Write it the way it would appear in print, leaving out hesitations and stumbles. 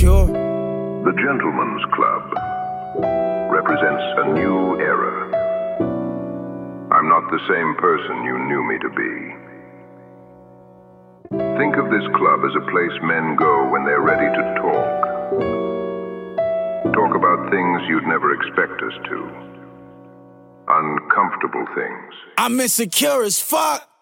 insecure. The Gentleman's Club represents a new era. I'm not the same person you knew me to be. Think of this club as a place men go when they're ready to talk. Talk about things you'd never expect us to. Uncomfortable things. I'm insecure as fuck.